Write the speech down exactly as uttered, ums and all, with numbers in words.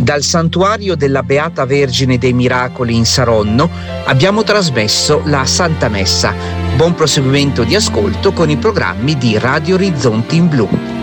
Dal santuario della Beata Vergine dei Miracoli in Saronno abbiamo trasmesso la Santa Messa. Buon proseguimento di ascolto con i programmi di Radio Orizzonti in Blu.